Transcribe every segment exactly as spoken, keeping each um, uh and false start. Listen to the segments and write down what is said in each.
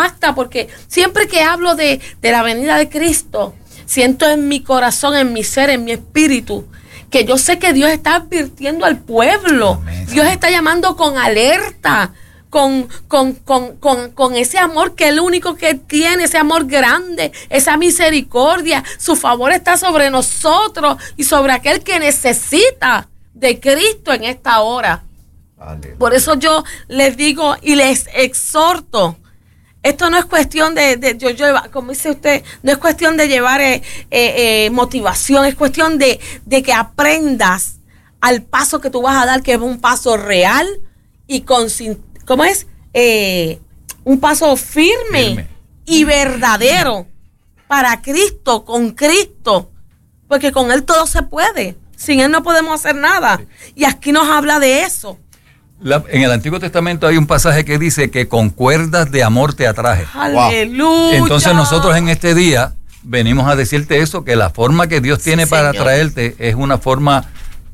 impacta porque siempre que hablo de, de la venida de Cristo, siento en mi corazón, en mi ser, en mi espíritu, que yo sé que Dios está advirtiendo al pueblo. Amén. Dios está llamando con alerta, con, con, con, con, con ese amor que es el único que tiene, ese amor grande, esa misericordia. Su favor está sobre nosotros y sobre aquel que necesita de Cristo en esta hora. Aleluya. Por eso yo les digo y les exhorto. Esto no es cuestión de, de yo, yo, como dice usted, no es cuestión de llevar eh, eh, eh, motivación, es cuestión de, de que aprendas al paso que tú vas a dar, que es un paso real y con, ¿cómo es? Eh, un paso firme, firme y verdadero para Cristo, con Cristo, porque con Él todo se puede, sin Él no podemos hacer nada. Y aquí nos habla de eso. La, en el Antiguo Testamento hay un pasaje que dice que con cuerdas de amor te atraje. ¡Aleluya! Entonces nosotros en este día venimos a decirte eso, que la forma que Dios tiene sí, para Señor. atraerte es una forma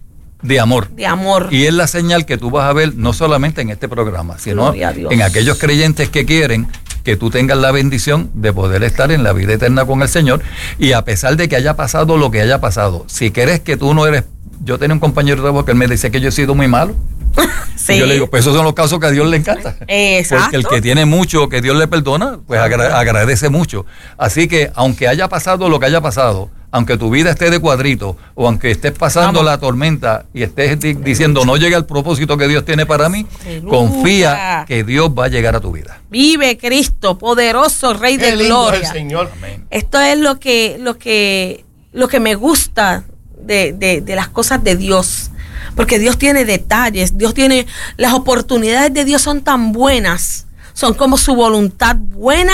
de amor. De amor. Y es la señal que tú vas a ver no solamente en este programa, sino en aquellos creyentes que quieren que tú tengas la bendición de poder estar en la vida eterna con el Señor. Y a pesar de que haya pasado lo que haya pasado, si crees que tú no eres... Yo tenía un compañero de trabajo que él me decía que yo he sido muy malo. Sí. Y yo le digo, pues esos son los casos que a Dios le encanta. Exacto. Porque el que tiene mucho, que Dios le perdona, pues agra- agradece mucho. Así que, aunque haya pasado lo que haya pasado, aunque tu vida esté de cuadrito, o aunque estés pasando Vamos. la tormenta y estés di- diciendo no llega al propósito que Dios tiene para mí, Aleluya. confía que Dios va a llegar a tu vida. Vive Cristo, poderoso Rey Qué de gloria. El Señor. Amén. Esto es lo que, lo que, lo que me gusta de, de, de las cosas de Dios. Porque Dios tiene detalles, Dios tiene, las oportunidades de Dios son tan buenas, son como su voluntad buena,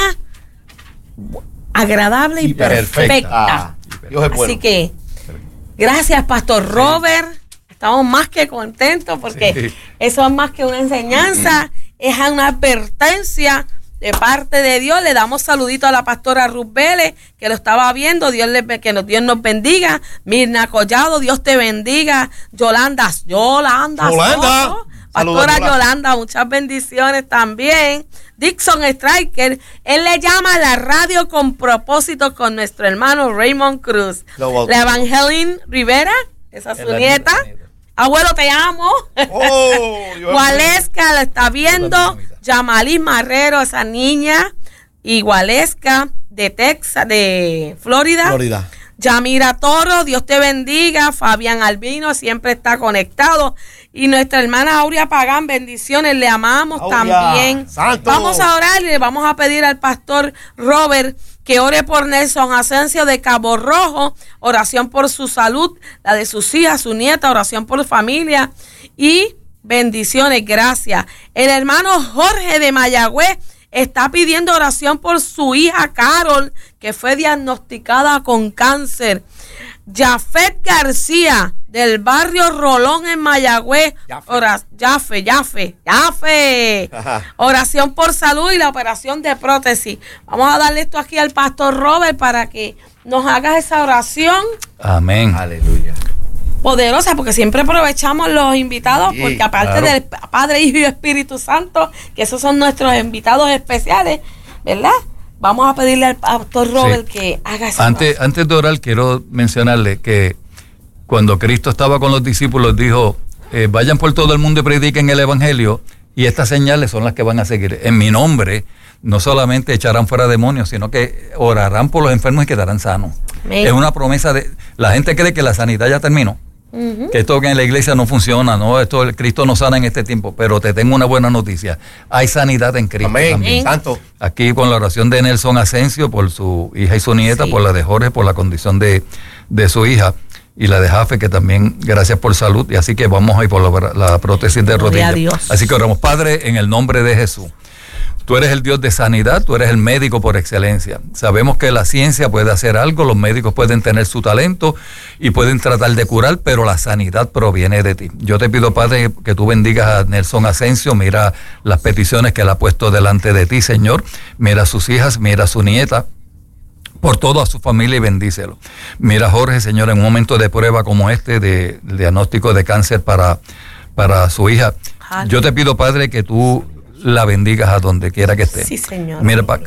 agradable y, y perfecta. perfecta. Dios es bueno. Así que, gracias Pastor Robert, estamos más que contentos porque sí. eso es más que una enseñanza, es una advertencia de parte de Dios. Le damos saludito a la pastora Ruth Vélez, que lo estaba viendo. Dios le, que nos, Dios nos bendiga. Mirna Collado, Dios te bendiga. Yolanda, Yolanda, Yolanda. Soto, pastora Yolanda. Yolanda, muchas bendiciones también. Dixon Striker, él le llama a la radio con propósito con nuestro hermano Raymond Cruz. No, la Evangeline Rivera, esa es su nieta. nieta. Abuelo, te amo. Oh, Gualesca la está viendo. Yamalí Marrero, esa niña. Y Gualesca de Texas, de Florida. Florida. Yamira Toro, Dios te bendiga. Fabián Albino siempre está conectado. Y nuestra hermana Aurea Pagán, bendiciones, le amamos Aurea. también. Santo. Vamos a orar y le vamos a pedir al pastor Robert que ore por Nelson Asensio de Cabo Rojo, oración por su salud, la de sus hijas, su nieta, oración por su familia y bendiciones, gracias. El hermano Jorge de Mayagüez está pidiendo oración por su hija Carol, que fue diagnosticada con cáncer. Jafet García, del barrio Rolón en Mayagüez. Ora, Yafe, Yafe, Yafe. Oración por salud y la operación de prótesis. Vamos a darle esto aquí al pastor Robert para que nos haga esa oración. Amén. Aleluya. Poderosa, porque siempre aprovechamos los invitados, sí, porque aparte claro. del Padre, Hijo y Espíritu Santo, que esos son nuestros invitados especiales, ¿verdad? Vamos a pedirle al pastor Robert sí. que haga eso. Antes, antes de orar, quiero mencionarle que cuando Cristo estaba con los discípulos, dijo, eh, vayan por todo el mundo y prediquen el evangelio, y estas señales son las que van a seguir. En mi nombre, no solamente echarán fuera demonios, sino que orarán por los enfermos y quedarán sanos. Amén. Es una promesa de... La gente cree que la sanidad ya terminó. Uh-huh. Que esto que en la iglesia no funciona, no, esto el Cristo no sana en este tiempo, pero te tengo una buena noticia, hay sanidad en Cristo. Amén. También. Santo. Aquí con la oración de Nelson Asensio por su hija y su nieta, sí. por la de Jorge, por la condición de, de su hija, y la de Jafe, que también gracias por salud, y así que vamos a ir por la, la prótesis de rodilla. Así que oramos. Padre, en el nombre de Jesús. Tú eres el Dios de sanidad, tú eres el médico por excelencia. Sabemos que la ciencia puede hacer algo, los médicos pueden tener su talento y pueden tratar de curar, pero la sanidad proviene de ti. Yo te pido, Padre, que tú bendigas a Nelson Asensio, mira las peticiones que él ha puesto delante de ti, Señor. Mira a sus hijas, mira a su nieta, por toda su familia y bendícelo. Mira a Jorge, Señor, en un momento de prueba como este, de, de diagnóstico de cáncer para, para su hija. Yo te pido, Padre, que tú la bendigas a donde quiera que esté. Sí, Señor. Mira,